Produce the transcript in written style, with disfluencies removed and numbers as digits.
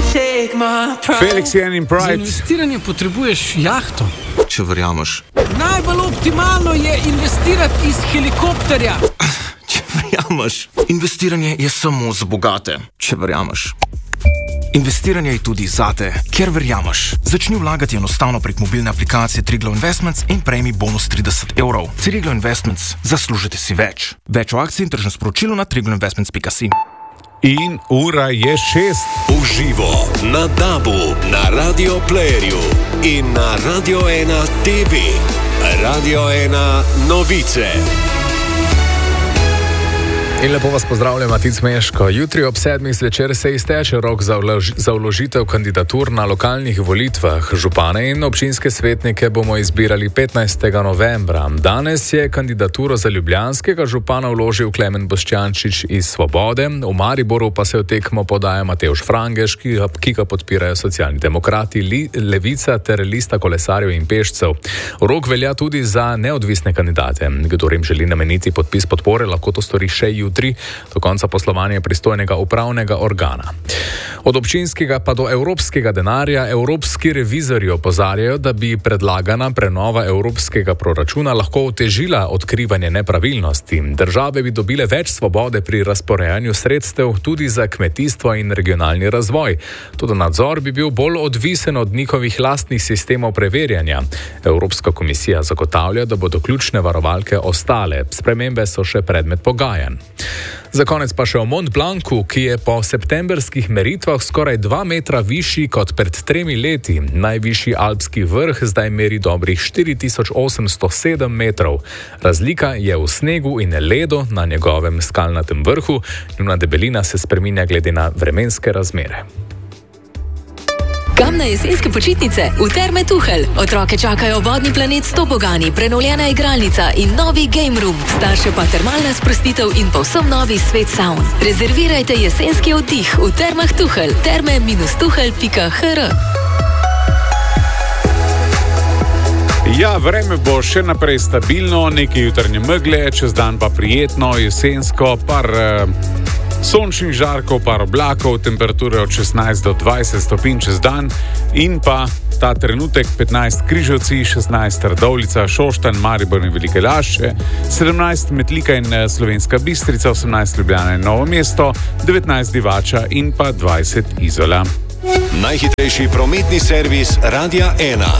Felix in Pride. Za investiranje potrebuješ jahto. Če verjameš. Najbolj optimalno je investirati iz helikopterja. Če verjameš. Investiranje je samo za bogate. Če verjameš. Investiranje je tudi zate, ker verjameš. Začni vlagati enostavno prek mobilne aplikacije Triglav Investments in prejmi bonus 30 €. Triglav Investments. Zaslužite si več. Več o akciji in tržnem sporočilu na triglavinvestments.si. In ura je 6. Uživo na DAB-u, na Radio Playerju in na Radio 1 TV. Radio 1 novice. In lepo vas pozdravljam, Matic Meško. Jutri ob 7. zvečer se izteče rok za vložitev kandidatur na lokalnih volitvah. Župane in občinske svetnike bomo izbirali 15. novembra. Danes je kandidaturo za ljubljanskega župana vložil Klemen Boštjančič iz Svobode, v Mariboru pa se v tekmo podaja Matevž Frangež, ki ga podpirajo Socialni demokrati, Levica ter Lista kolesarjev in pešcev. Rok velja tudi za neodvisne kandidate. Kdor jim želi nameniti podpis podpore, lahko to stori še jutri, do konca poslovanja pristojnega upravnega organa. Od občinskega pa do evropskega denarja evropski revizorji opozarjajo, da bi predlagana prenova evropskega proračuna lahko otežila odkrivanje nepravilnosti. Države bi dobile več svobode pri razporejanju sredstev tudi za kmetijstvo in regionalni razvoj. Toda nadzor bi bil bolj odvisen od njihovih lastnih sistemov preverjanja. Evropska komisija zagotavlja, da bodo ključne varovalke ostale. Spremembe so še predmet pogajanj. Za konec pa še o Mont Blancu, ki je po septembrskih meritvah skoraj 2 metra višji kot pred 3 leti. Najvišji alpski vrh zdaj meri dobrih 4807 metrov. Razlika je v snegu in ledu na njegovem skalnatem vrhu. Njuna debelina se spreminja glede na vremenske razmere. Kam na jesenske počitnice? V Terme Tuhelj. Otroke čakajo vodni planet s tobogani, prenovljena igralnica in novi game room. Starše pa termalna sprostitev in povsem novi svet saun. Rezervirajte jesenski oddih v Termah Tuhelj. terme-tuhelj.hr. Ja, vreme bo še naprej stabilno, nekaj jutranje megle, čez dan pa prijetno, jesensko, sončnih žarkov, par oblakov, temperature od 16 do 20 stopinj čez dan in pa ta trenutek 15 Križevci, 16 Radovljica, Šoštanj, Maribor in Velike Lašče, 17 Metlika in Slovenska Bistrica, 18 Ljubljana in Novo mesto, 19 Divača in pa 20 Izola. Najhitrejši prometni servis Radia 1.